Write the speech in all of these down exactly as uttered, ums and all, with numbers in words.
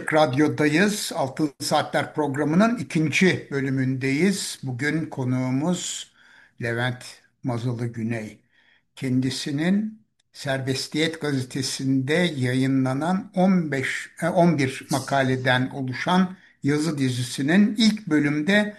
Açık Radyo'dayız. Altın Saatler programının ikinci bölümündeyiz. Bugün konuğumuz Levent Mazalı Güney. Kendisinin Serbestiyet gazetesinde yayınlanan on beş, e, on bir makaleden oluşan yazı dizisinin ilk bölümde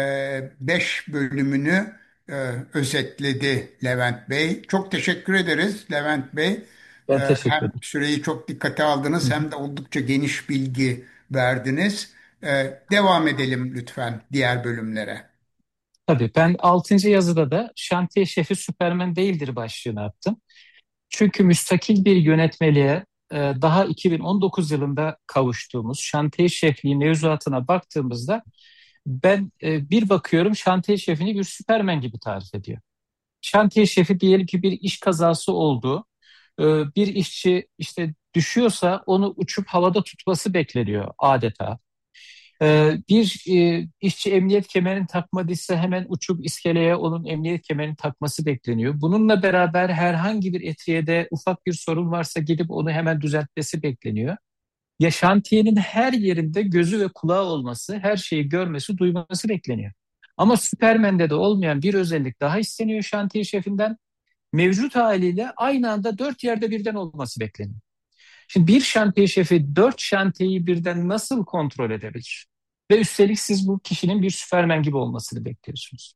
beş bölümünü e, özetledi Levent Bey. Çok teşekkür ederiz Levent Bey. Ee, Ben teşekkür Hem ederim. süreyi çok dikkate Hı aldınız hı. hem de oldukça geniş bilgi verdiniz. Ee, Devam edelim lütfen diğer bölümlere. Tabii ben altıncı yazıda da şantiye şefi Süpermen değildir başlığını attım. Çünkü müstakil bir yönetmeliğe e, daha iki bin on dokuz yılında kavuştuğumuz şantiye şefliği mevzuatına baktığımızda ben e, bir bakıyorum şantiye şefini bir Süpermen gibi tarif ediyor. Şantiye şefi diyelim ki bir iş kazası oldu. E, Bir işçi işte düşüyorsa onu uçup havada tutması bekleniyor adeta. Ee, bir e, işçi emniyet kemerini takmadıysa hemen uçup iskeleye onun emniyet kemerini takması bekleniyor. Bununla beraber herhangi bir etiyede ufak bir sorun varsa gidip onu hemen düzeltmesi bekleniyor. Ya şantiyenin her yerinde gözü ve kulağı olması, her şeyi görmesi, duyması bekleniyor. Ama Süpermen'de de olmayan bir özellik daha isteniyor şantiye şefinden. Mevcut haliyle aynı anda dört yerde birden olması bekleniyor. Şimdi bir şantiye şefi dört şantiyeyi birden nasıl kontrol edebilir? Ve üstelik siz bu kişinin bir süpermen gibi olmasını bekliyorsunuz.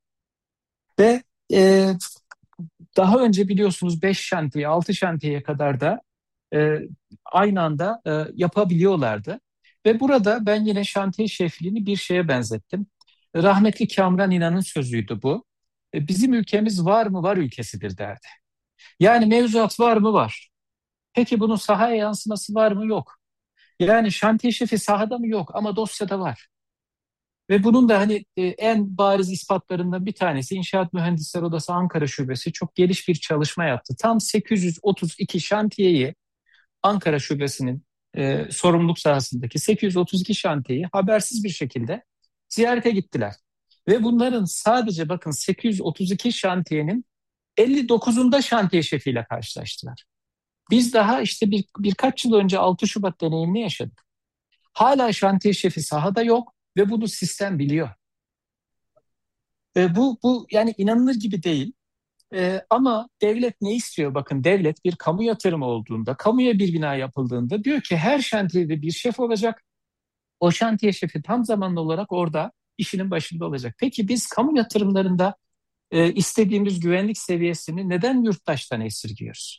Ve e, daha önce biliyorsunuz beş şantiye, altı şantiyeye kadar da e, aynı anda e, yapabiliyorlardı. Ve burada ben yine şantiye şefliğini bir şeye benzettim. Rahmetli Kamran İnan'ın sözüydü bu. E, bizim ülkemiz var mı var ülkesidir derdi. Yani mevzuat var mı var. Peki bunun sahaya yansıması var mı yok. Yani şantiye şefi sahada mı yok ama dosyada var. Ve bunun da hani e, en bariz ispatlarından bir tanesi İnşaat Mühendisler Odası Ankara Şubesi çok geniş bir çalışma yaptı. Tam sekiz yüz otuz iki şantiyeyi Ankara Şubesi'nin e, sorumluluk sahasındaki sekiz yüz otuz iki şantiyeyi habersiz bir şekilde ziyarete gittiler. Ve bunların sadece bakın sekiz yüz otuz iki şantiyenin elli dokuzunda şantiye şefiyle karşılaştılar. Biz daha işte bir, birkaç yıl önce altı Şubat deneyimini yaşadık. Hala şantiye şefi sahada yok ve bunu sistem biliyor. E, bu, bu yani inanılır gibi değil. E, ama devlet ne istiyor? Bakın devlet bir kamu yatırımı olduğunda, kamuya bir bina yapıldığında diyor ki her şantiyede bir şef olacak. O şantiye şefi tam zamanlı olarak orada işinin başında olacak. Peki biz kamu yatırımlarında e, istediğimiz güvenlik seviyesini neden yurttaştan esirgiyoruz?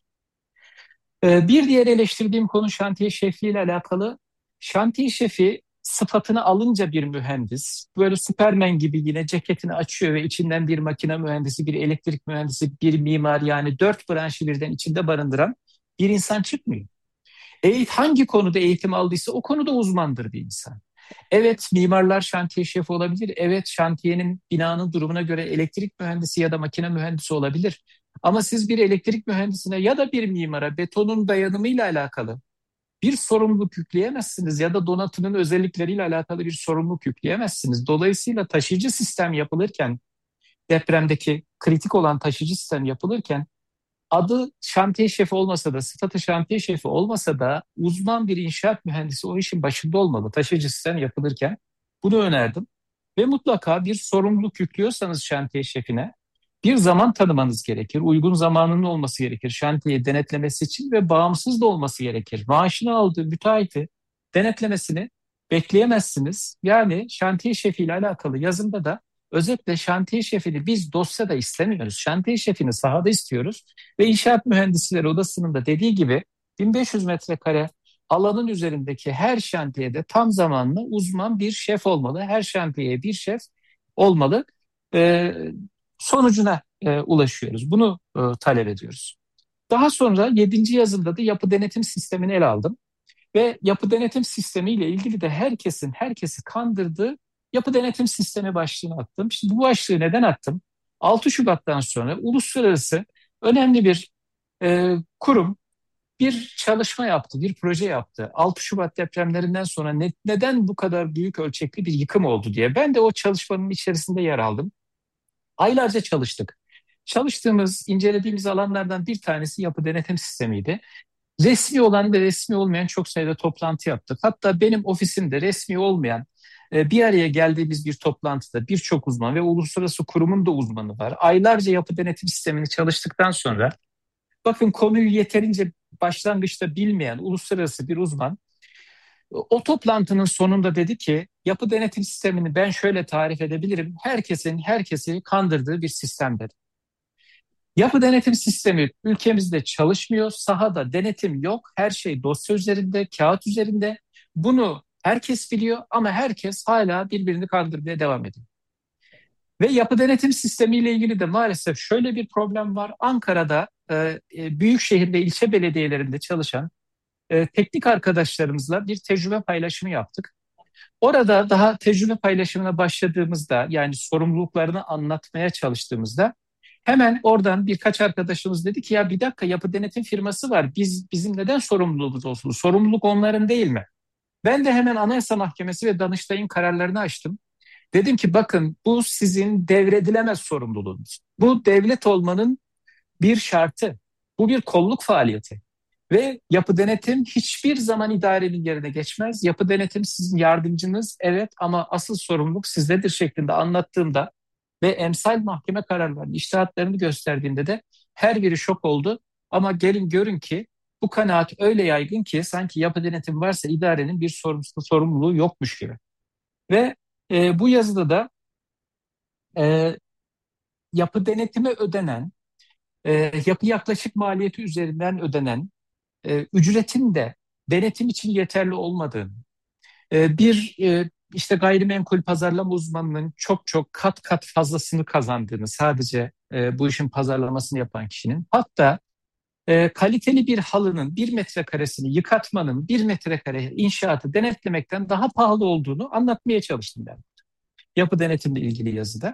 Ee, Bir diğer eleştirdiğim konu şantiye şefliği ile alakalı. Şantiye şefi sıfatını alınca bir mühendis, böyle Süpermen gibi yine ceketini açıyor ve içinden bir makine mühendisi, bir elektrik mühendisi, bir mimar yani dört branşı birden içinde barındıran bir insan çıkmıyor. Eğit hangi konuda eğitim aldıysa o konuda uzmandır bir insan. Evet mimarlar şantiye şefi olabilir. Evet şantiyenin binanın durumuna göre elektrik mühendisi ya da makine mühendisi olabilir. Ama siz bir elektrik mühendisine ya da bir mimara betonun dayanımıyla alakalı bir sorumluluk yükleyemezsiniz ya da donatının özellikleriyle alakalı bir sorumluluk yükleyemezsiniz. Dolayısıyla taşıyıcı sistem yapılırken, depremdeki kritik olan taşıyıcı sistem yapılırken adı şantiye şefi olmasa da, sıfatı şantiye şefi olmasa da uzman bir inşaat mühendisi o işin başında olmalı taşıyıcı sistem yapılırken. Bunu önerdim. Ve mutlaka bir sorumluluk yüklüyorsanız şantiye şefine bir zaman tanımanız gerekir. Uygun zamanının olması gerekir şantiyeyi denetlemesi için ve bağımsız da olması gerekir. Maaşını aldığı müteahhiti denetlemesini bekleyemezsiniz. Yani şantiye şefiyle alakalı yazımda da özetle şantiye şefini biz dosyada istemiyoruz. Şantiye şefini sahada istiyoruz. Ve İnşaat Mühendisleri Odası'nın da dediği gibi bin beş yüz metrekare alanın üzerindeki her şantiyede tam zamanlı uzman bir şef olmalı. Her şantiyeye bir şef olmalı. Ee, Sonucuna e, ulaşıyoruz. Bunu e, talep ediyoruz. Daha sonra yedinci yazımda da yapı denetim sistemini ele aldım. Ve yapı denetim sistemiyle ilgili de herkesin herkesi kandırdığı yapı denetim sistemi başlığını attım. Şimdi bu başlığı neden attım? altı Şubat'tan sonra uluslararası önemli bir e, kurum bir çalışma yaptı, bir proje yaptı. altı Şubat depremlerinden sonra ne, neden bu kadar büyük ölçekli bir yıkım oldu diye. Ben de o çalışmanın içerisinde yer aldım. Aylarca çalıştık. Çalıştığımız, incelediğimiz alanlardan bir tanesi yapı denetim sistemiydi. Resmi olan ve resmi olmayan çok sayıda toplantı yaptık. Hatta benim ofisimde resmi olmayan e, bir araya geldiğimiz bir toplantıda birçok uzman ve uluslararası kurumun da uzmanı var. Aylarca yapı denetim sistemini çalıştıktan sonra bakın konuyu yeterince başlangıçta bilmeyen uluslararası bir uzman o toplantının sonunda dedi ki yapı denetim sistemini ben şöyle tarif edebilirim. Herkesin herkesi kandırdığı bir sistem dedi. Yapı denetim sistemi ülkemizde çalışmıyor. Sahada denetim yok. Her şey dosya üzerinde, kağıt üzerinde. Bunu herkes biliyor ama herkes hala birbirini kandırmaya devam ediyor. Ve yapı denetim sistemiyle ilgili de maalesef şöyle bir problem var. Ankara'da e, e, büyük şehirde ilçe belediyelerinde çalışan e, teknik arkadaşlarımızla bir tecrübe paylaşımı yaptık. Orada daha tecrübe paylaşımına başladığımızda yani sorumluluklarını anlatmaya çalıştığımızda hemen oradan birkaç arkadaşımız dedi ki ya bir dakika yapı denetim firması var. Biz bizim neden sorumluluğumuz olsun? Sorumluluk onların değil mi? Ben de hemen Anayasa Mahkemesi ve Danıştay'ın kararlarını açtım. Dedim ki bakın bu sizin devredilemez sorumluluğunuz. Bu devlet olmanın bir şartı. Bu bir kolluk faaliyeti. Ve yapı denetim hiçbir zaman idarenin yerine geçmez. Yapı denetim sizin yardımcınız evet ama asıl sorumluluk sizdedir şeklinde anlattığımda ve emsal mahkeme kararlarını, içtihatlarını gösterdiğinde de her biri şok oldu. Ama gelin görün ki bu kanaat öyle yaygın ki sanki yapı denetim varsa idarenin bir sorumlusu, sorumluluğu yokmuş gibi. Ve e, bu yazıda da e, yapı denetime ödenen, e, yapı yaklaşık maliyeti üzerinden ödenen e, ücretin de denetim için yeterli olmadığını, e, bir e, işte gayrimenkul pazarlama uzmanının çok çok kat kat fazlasını kazandığını sadece e, bu işin pazarlamasını yapan kişinin, hatta e, kaliteli bir halının bir metrekaresini yıkatmanın bir metrekare inşaatı denetlemekten daha pahalı olduğunu anlatmaya çalıştım ben yapı denetimle ilgili yazıda.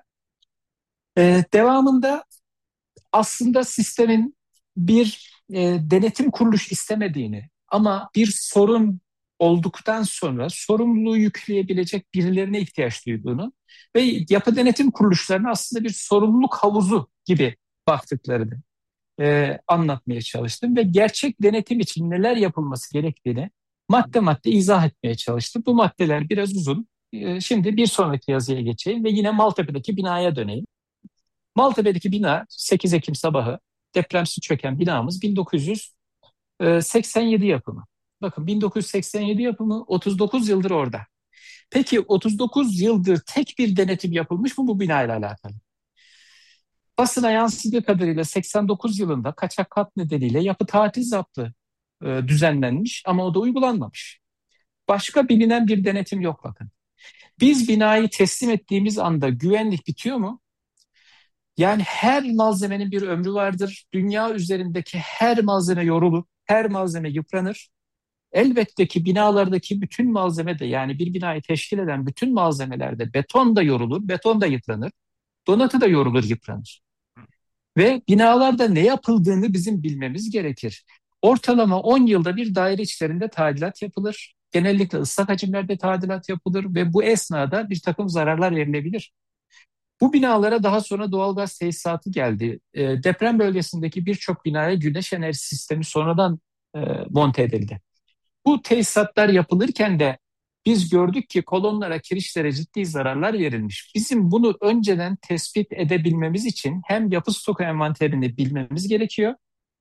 E, devamında aslında sistemin bir e, denetim kuruluş istemediğini ama bir sorun olduktan sonra sorumluluğu yükleyebilecek birilerine ihtiyaç duyduğunu ve yapı denetim kuruluşlarına aslında bir sorumluluk havuzu gibi baktıklarını e, anlatmaya çalıştım ve gerçek denetim için neler yapılması gerektiğini madde madde izah etmeye çalıştım. Bu maddeler biraz uzun. E, şimdi bir sonraki yazıya geçeyim ve yine Maltepe'deki binaya döneyim. Maltepe'deki bina sekiz Ekim sabahı depremsi çöken binamız bin dokuz yüz seksen yedi yapımı. Bakın bin dokuz yüz seksen yedi yapımı otuz dokuz yıldır orada. Peki otuz dokuz yıldır tek bir denetim yapılmış mı bu binayla alakalı? Basına yansıdığı kadarıyla seksen dokuz yılında kaçak kat nedeniyle yapı tatil zaptı e, düzenlenmiş ama o da uygulanmamış. Başka bilinen bir denetim yok bakın. Biz binayı teslim ettiğimiz anda güvenlik bitiyor mu? Yani her malzemenin bir ömrü vardır. Dünya üzerindeki her malzeme yorulur, her malzeme yıpranır. Elbette ki binalardaki bütün malzeme de yani bir binayı teşkil eden bütün malzemelerde beton da yorulur, beton da yıpranır, donatı da yorulur, yıpranır. Ve binalarda ne yapıldığını bizim bilmemiz gerekir. Ortalama on yılda bir daire içlerinde tadilat yapılır. Genellikle ıslak hacimlerde tadilat yapılır ve bu esnada bir takım zararlar verilebilir. Bu binalara daha sonra doğalgaz tesisatı geldi. E, deprem bölgesindeki birçok binaya güneş enerji sistemi sonradan e, monte edildi. Bu tesisatlar yapılırken de biz gördük ki kolonlara, kirişlere ciddi zararlar verilmiş. Bizim bunu önceden tespit edebilmemiz için hem yapı stoku envanterini bilmemiz gerekiyor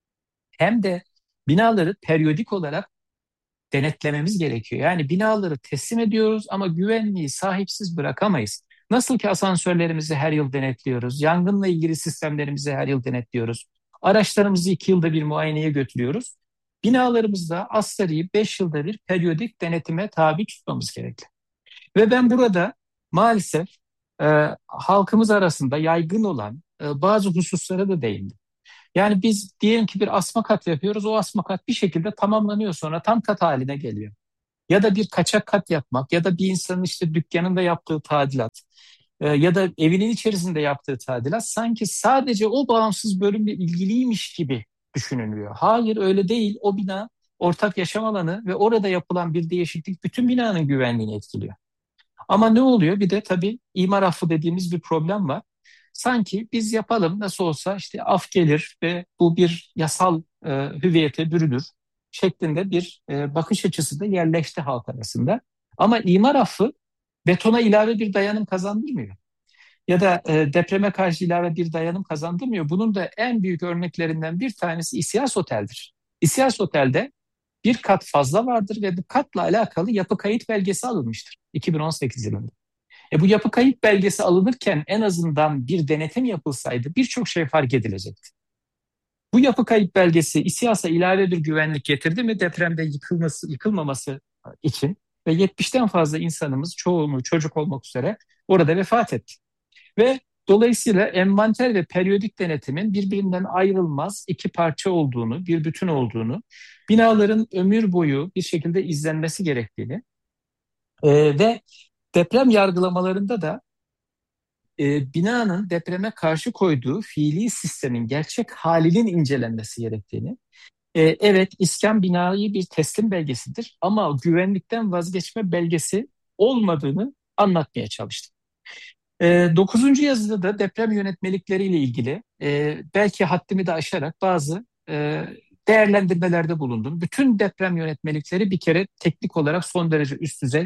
hem de binaları periyodik olarak denetlememiz gerekiyor. Yani binaları teslim ediyoruz ama güvenliği sahipsiz bırakamayız. Nasıl ki asansörlerimizi her yıl denetliyoruz, yangınla ilgili sistemlerimizi her yıl denetliyoruz, araçlarımızı iki yılda bir muayeneye götürüyoruz. Binalarımızda asgari beş yılda bir periyodik denetime tabi tutmamız gerekli. Ve ben burada maalesef e, halkımız arasında yaygın olan e, bazı hususlara da değindim. Yani biz diyelim ki bir asma kat yapıyoruz. O asma kat bir şekilde tamamlanıyor sonra tam kat haline geliyor. Ya da bir kaçak kat yapmak ya da bir insanın işte dükkanında yaptığı tadilat e, ya da evinin içerisinde yaptığı tadilat sanki sadece o bağımsız bölümle ilgiliymiş gibi düşünülüyor. Hayır öyle değil. O bina ortak yaşam alanı ve orada yapılan bir değişiklik bütün binanın güvenliğini etkiliyor. Ama ne oluyor? Bir de tabii imar affı dediğimiz bir problem var. Sanki biz yapalım nasıl olsa işte af gelir ve bu bir yasal e, hüviyete bürünür. şeklinde bir e, bakış açısı da yerleşti halk arasında. Ama imar affı betona ilave bir dayanım kazandırmıyor. Ya da e, depreme karşı ilave bir dayanım kazandırmıyor. Bunun da en büyük örneklerinden bir tanesi İSİAS Otel'dir. İSİAS Otel'de bir kat fazla vardır ve bu katla alakalı yapı kayıt belgesi alınmıştır iki bin on sekiz yılında. E bu yapı kayıt belgesi alınırken en azından bir denetim yapılsaydı birçok şey fark edilecekti. Bu yapı kayıt belgesi İSİAS'a ilave bir güvenlik getirdi mi depremde yıkılması, yıkılmaması için ve yetmişten fazla insanımız çoğunluğu çocuk olmak üzere orada vefat etti. Ve dolayısıyla envanter ve periyodik denetimin birbirinden ayrılmaz iki parça olduğunu, bir bütün olduğunu, binaların ömür boyu bir şekilde izlenmesi gerektiğini e, ve deprem yargılamalarında da e, binanın depreme karşı koyduğu fiili sistemin gerçek halinin incelenmesi gerektiğini, e, evet iskan binayı bir teslim belgesidir ama güvenlikten vazgeçme belgesi olmadığını anlatmaya çalıştım. E, dokuzuncu yazıda da deprem yönetmelikleriyle ilgili e, belki haddimi de aşarak bazı e, değerlendirmelerde bulundum. Bütün deprem yönetmelikleri bir kere teknik olarak son derece üst düzey,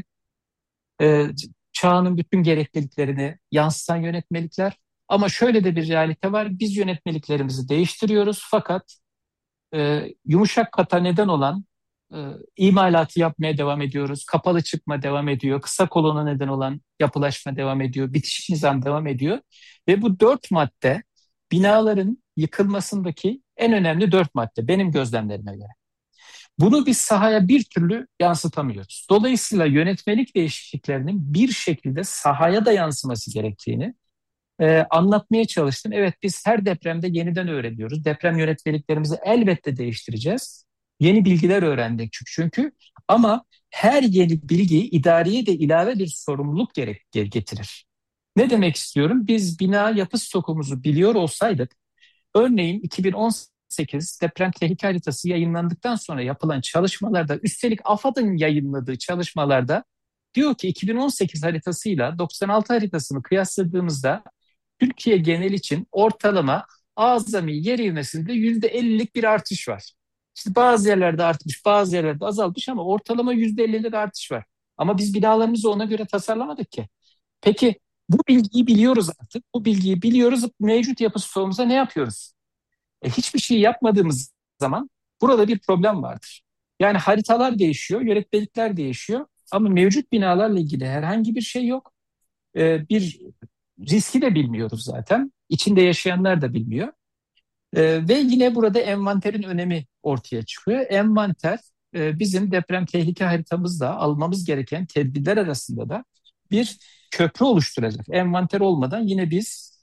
e, çağının bütün gerekliliklerini yansıtan yönetmelikler. Ama şöyle de bir realite var. Biz yönetmeliklerimizi değiştiriyoruz fakat e, yumuşak kata neden olan e, imalatı yapmaya devam ediyoruz. Kapalı çıkma devam ediyor. Kısa kolona neden olan yapılaşma devam ediyor. Bitişik nizam devam ediyor. Ve bu dört madde binaların yıkılmasındaki en önemli dört madde benim gözlemlerime göre. Bunu biz sahaya bir türlü yansıtamıyoruz. Dolayısıyla yönetmelik değişikliklerinin bir şekilde sahaya da yansıması gerektiğini e, anlatmaya çalıştım. Evet biz her depremde yeniden öğreniyoruz. Deprem yönetmeliklerimizi elbette değiştireceğiz. Yeni bilgiler öğrendik çünkü. çünkü. Ama her yeni bilgi idareye de ilave bir sorumluluk gerek, getirir. Ne demek istiyorum? Biz bina yapı stokumuzu biliyor olsaydık, örneğin iki bin on sekiz deprem tehlike haritası yayınlandıktan sonra yapılan çalışmalarda, üstelik AFAD'ın yayınladığı çalışmalarda diyor ki iki bin on sekiz haritasıyla doksan altı haritasını kıyasladığımızda Türkiye genel için ortalama azami yer ivmesinde yüzde ellilik bir artış var. İşte bazı yerlerde artmış, bazı yerlerde azalmış ama ortalama yüzde ellilik artış var. Ama biz binalarımızı ona göre tasarlamadık ki. Peki bu bilgiyi biliyoruz artık. Bu bilgiyi biliyoruz. Mevcut yapı stoğumuza ne yapıyoruz? E, hiçbir şey yapmadığımız zaman burada bir problem vardır. Yani haritalar değişiyor, yönetmelikler değişiyor ama mevcut binalarla ilgili herhangi bir şey yok. E, bir riski de bilmiyoruz zaten. İçinde yaşayanlar da bilmiyor. E, ve yine burada envanterin önemi ortaya çıkıyor. Envanter e, bizim deprem tehlike haritamızda almamız gereken tedbirler arasında da bir köprü oluşturacak. Envanter olmadan yine biz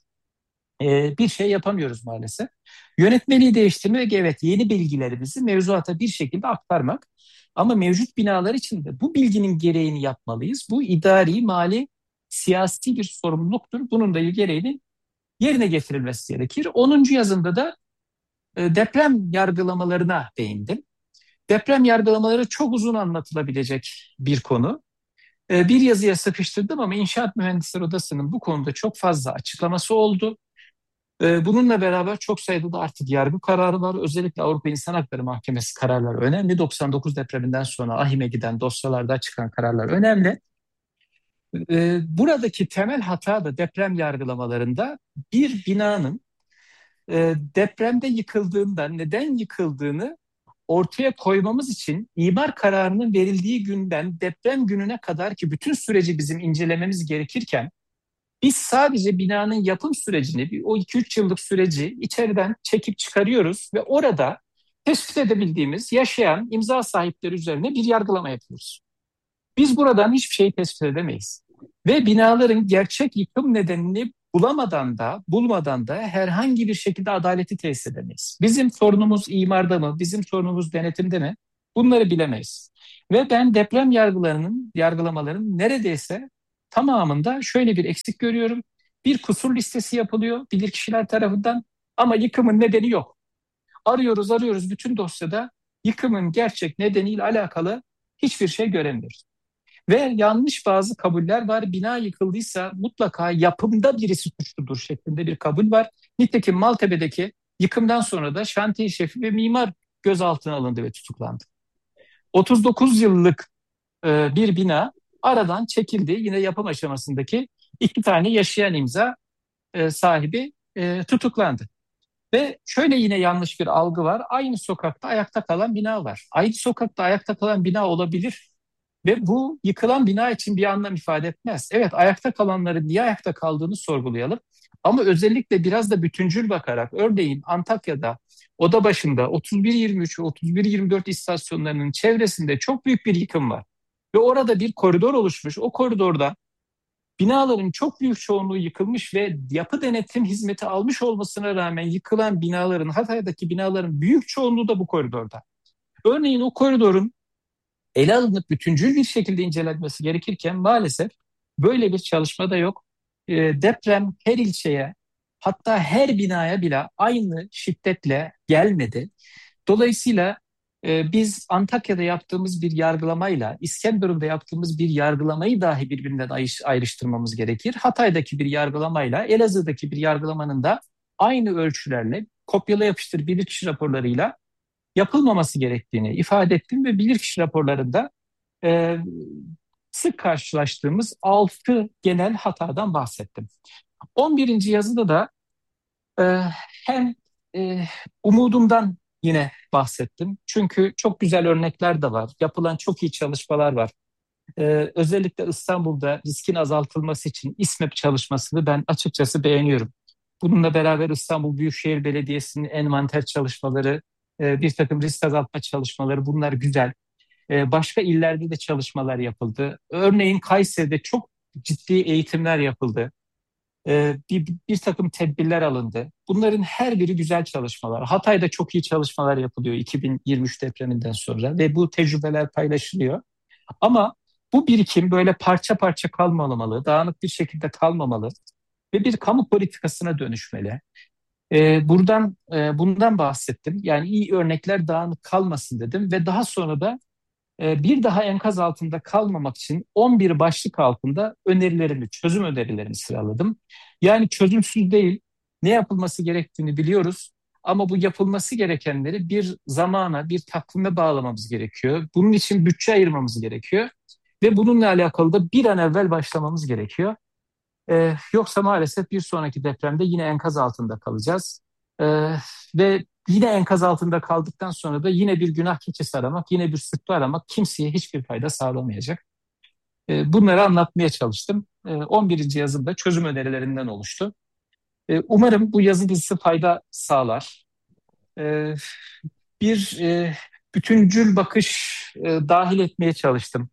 e, bir şey yapamıyoruz maalesef. Yönetmeliği değiştirmek, evet yeni bilgilerimizi mevzuata bir şekilde aktarmak. Ama mevcut binalar için de bu bilginin gereğini yapmalıyız. Bu idari, mali, siyasi bir sorumluluktur. Bunun da gereğinin yerine getirilmesi gerekir. Onuncu yazımda da e, deprem yargılamalarına değindim. Deprem yargılamaları çok uzun anlatılabilecek bir konu. E, bir yazıya sıkıştırdım ama İnşaat Mühendisleri Odası'nın bu konuda çok fazla açıklaması oldu. Ee, Bununla beraber çok sayıda da artık yargı kararı var. Özellikle Avrupa İnsan Hakları Mahkemesi kararları önemli. doksan dokuz depreminden sonra AİHM'e giden dosyalarda çıkan kararlar önemli. Ee, Buradaki temel hata da deprem yargılamalarında bir binanın e, depremde yıkıldığında neden yıkıldığını ortaya koymamız için imar kararının verildiği günden deprem gününe kadar ki bütün süreci bizim incelememiz gerekirken biz sadece binanın yapım sürecini, o iki üç yıllık süreci içeriden çekip çıkarıyoruz ve orada tespit edebildiğimiz yaşayan imza sahipleri üzerine bir yargılama yapıyoruz. Biz buradan hiçbir şeyi tespit edemeyiz. Ve binaların gerçek yıkım nedenini bulamadan da, bulmadan da herhangi bir şekilde adaleti tesis edemeyiz. Bizim sorunumuz imarda mı, bizim sorunumuz denetimde mi? Bunları bilemeyiz. Ve ben deprem yargılarının, yargılamaların neredeyse tamamında şöyle bir eksik görüyorum. Bir kusur listesi yapılıyor bilirkişiler tarafından ama yıkımın nedeni yok. Arıyoruz arıyoruz bütün dosyada yıkımın gerçek nedeniyle alakalı hiçbir şey göremiyoruz. Ve yanlış bazı kabuller var. Bina yıkıldıysa mutlaka yapımda birisi suçludur şeklinde bir kabul var. Nitekim Maltepe'deki yıkımdan sonra da şantiye şefi ve mimar gözaltına alındı ve tutuklandı. otuz dokuz yıllık e, bir bina aradan çekildi. Yine yapım aşamasındaki iki tane yaşayan imza e, sahibi e, tutuklandı. Ve şöyle yine yanlış bir algı var. Aynı sokakta ayakta kalan bina var. Aynı sokakta ayakta kalan bina olabilir. Ve bu yıkılan bina için bir anlam ifade etmez. Evet, ayakta kalanların niye ayakta kaldığını sorgulayalım. Ama özellikle biraz da bütüncül bakarak, örneğin Antakya'da oda başında otuz bir yirmi üç ve otuz bir yirmi dört istasyonlarının çevresinde çok büyük bir yıkım var. Ve orada bir koridor oluşmuş. O koridorda binaların çok büyük çoğunluğu yıkılmış ve yapı denetim hizmeti almış olmasına rağmen yıkılan binaların, Hatay'daki binaların büyük çoğunluğu da bu koridorda. Örneğin o koridorun ele alınıp bütüncül bir şekilde incelenmesi gerekirken maalesef böyle bir çalışma da yok. E, deprem her ilçeye, hatta her binaya bile aynı şiddetle gelmedi. Dolayısıyla e, biz Antakya'da yaptığımız bir yargılamayla İskenderun'da yaptığımız bir yargılamayı dahi birbirinden ayrıştırmamız gerekir. Hatay'daki bir yargılamayla Elazığ'daki bir yargılamanın da aynı ölçülerle kopyala yapıştır bilirkişi raporlarıyla yapılmaması gerektiğini ifade ettim ve bilirkişi raporlarında e, sık karşılaştığımız altı genel hatadan bahsettim. on birinci yazıda da e, hem e, umudumdan yine bahsettim. Çünkü çok güzel örnekler de var. Yapılan çok iyi çalışmalar var. E, özellikle İstanbul'da riskin azaltılması için İSMEP çalışmasını ben açıkçası beğeniyorum. Bununla beraber İstanbul Büyükşehir Belediyesi'nin envanter çalışmaları, e, bir takım risk azaltma çalışmaları bunlar güzel. E, başka illerde de çalışmalar yapıldı. Örneğin Kayseri'de çok ciddi eğitimler yapıldı. E, bir, bir takım tedbirler alındı. Bunların her biri güzel çalışmalar. Hatay'da çok iyi çalışmalar yapılıyor iki bin yirmi üç depreminden sonra ve bu tecrübeler paylaşılıyor. Ama bu birikim böyle parça parça kalmamalı, dağınık bir şekilde kalmamalı ve bir kamu politikasına dönüşmeli. E, buradan e, bundan bahsettim. Yani iyi örnekler dağınık kalmasın dedim ve daha sonra da e, bir daha enkaz altında kalmamak için on bir başlık altında önerilerimi, çözüm önerilerimi sıraladım. Yani çözümsüz değil, ne yapılması gerektiğini biliyoruz. Ama bu yapılması gerekenleri bir zamana, bir takvime bağlamamız gerekiyor. Bunun için bütçe ayırmamız gerekiyor. Ve bununla alakalı da bir an evvel başlamamız gerekiyor. Ee, yoksa maalesef bir sonraki depremde yine enkaz altında kalacağız. Ee, ve yine enkaz altında kaldıktan sonra da yine bir günah keçisi aramak, yine bir suçlu aramak kimseye hiçbir fayda sağlamayacak. Ee, bunları anlatmaya çalıştım. Ee, on birinci yazımda çözüm önerilerinden oluştu. Ee, umarım bu yazı dizisi fayda sağlar. Ee, bir e, bütüncül bakış e, dahil etmeye çalıştım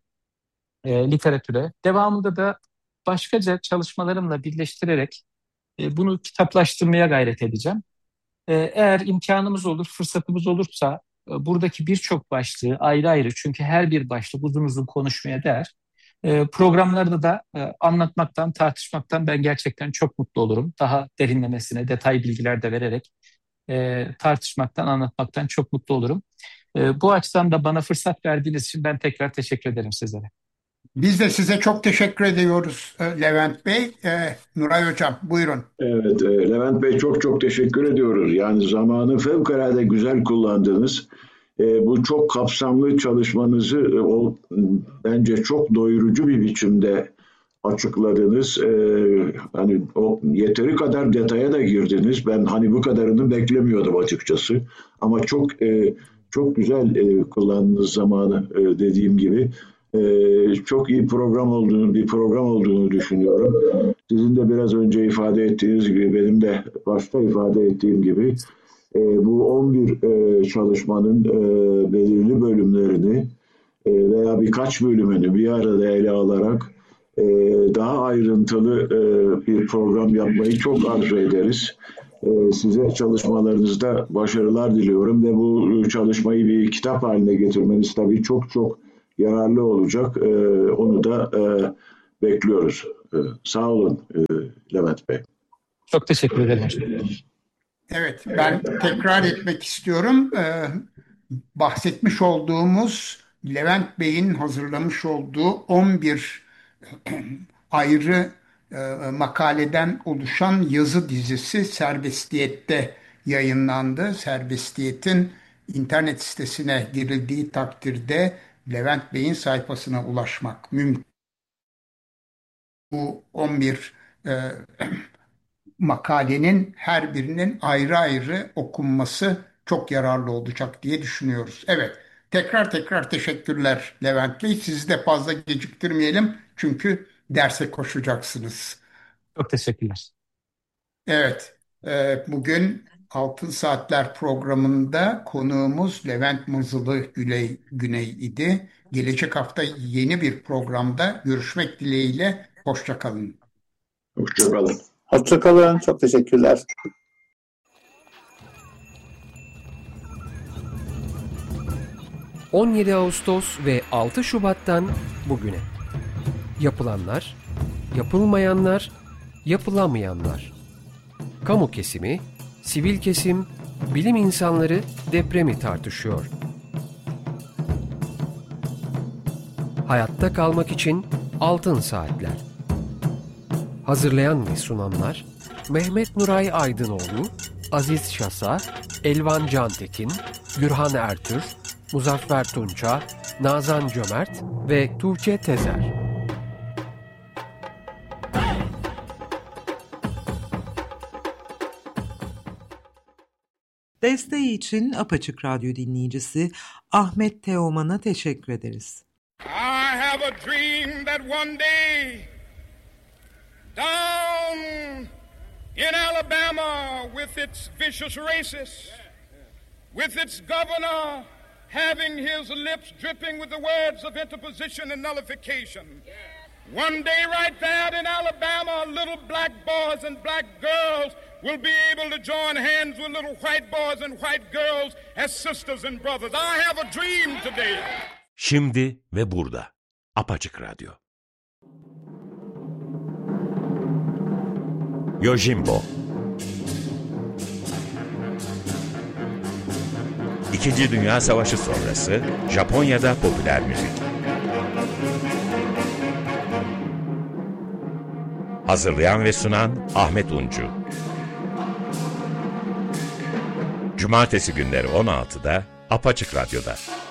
e, literatüre. Devamında da başkaca çalışmalarımla birleştirerek E, bunu kitaplaştırmaya gayret edeceğim. E, eğer imkanımız olur, fırsatımız olursa e, buradaki birçok başlığı ayrı ayrı çünkü her bir başlık uzun uzun konuşmaya değer. E, programlarda da e, anlatmaktan, tartışmaktan ben gerçekten çok mutlu olurum. Daha derinlemesine detay bilgiler de vererek e, tartışmaktan, anlatmaktan çok mutlu olurum. E, bu açıdan da bana fırsat verdiğiniz için ben tekrar teşekkür ederim sizlere. Biz de size çok teşekkür ediyoruz e, Levent Bey. E, Nuray Hocam buyurun. Evet, e, Levent Bey çok çok teşekkür ediyoruz. Yani zamanı fevkalade güzel kullandınız. E, bu çok kapsamlı çalışmanızı e, o, bence çok doyurucu bir biçimde açıkladınız. E, hani o yeteri kadar detaya da girdiniz. Ben hani bu kadarını beklemiyordum açıkçası. Ama çok e, çok güzel e, kullandınız zamanı e, dediğim gibi. E, çok iyi program olduğunu, bir program olduğunu düşünüyorum. Sizin de biraz önce ifade ettiğiniz gibi, benim de başta ifade ettiğim gibi e, bu on bir e, çalışmanın e, belirli bölümlerini e, veya birkaç bölümünü bir arada ele alarak e, daha ayrıntılı e, bir program yapmayı çok arzu ederiz. E, size çalışmalarınızda başarılar diliyorum ve bu çalışmayı bir kitap haline getirmeniz tabii çok çok yararlı olacak. E, onu da e, bekliyoruz. E, sağ olun e, Levent Bey. Çok teşekkür ederim hocam. Evet, ben tekrar etmek istiyorum. Ee, bahsetmiş olduğumuz Levent Bey'in hazırlamış olduğu on bir ayrı e, makaleden oluşan yazı dizisi Serbestiyet'te yayınlandı. Serbestiyet'in internet sitesine girildiği takdirde Levent Bey'in sayfasına ulaşmak mümkün. Bu on bir e, makalenin her birinin ayrı ayrı okunması çok yararlı olacak diye düşünüyoruz. Evet, tekrar tekrar teşekkürler Levent Bey. Sizi de fazla geciktirmeyelim çünkü derse koşacaksınız. Çok teşekkürler. Evet, e, bugün Altın Saatler programında konuğumuz Levent Mızılı Güney, Güney idi. Gelecek hafta yeni bir programda görüşmek dileğiyle. Hoşça kalın. Hoşçakalın. Hoşçakalın. Çok teşekkürler. on yedi Ağustos ve altı Şubat'tan bugüne. Yapılanlar, yapılmayanlar, yapılamayanlar. Kamu kesimi, sivil kesim, bilim insanları depremi tartışıyor. Hayatta kalmak için altın saatler. Hazırlayan ve sunanlar Mehmet Nuray Aydınoğlu, Aziz Şasa, Elvan Cantekin, Gürhan Ertür, Muzaffer Tunça, Nazan Cömert ve Tuğçe Tezer. Desteği için Apaçık Radyo dinleyicisi Ahmet Teoman'a teşekkür ederiz. I have a dream that one day down in Alabama with its vicious racists, with its governor having his lips dripping with the words of interposition and nullification. One day right there in Alabama, little black boys and black girls will be able to join hands with little white boys and white girls as sisters and brothers. I have a dream today. Şimdi ve burada. Apaçık Radyo. Yojimbo. İkinci Dünya Savaşı sonrası Japonya'da popüler müzik. Hazırlayan ve sunan Ahmet Uncu. Cumartesi günleri on altıda Apaçık Radyo'da.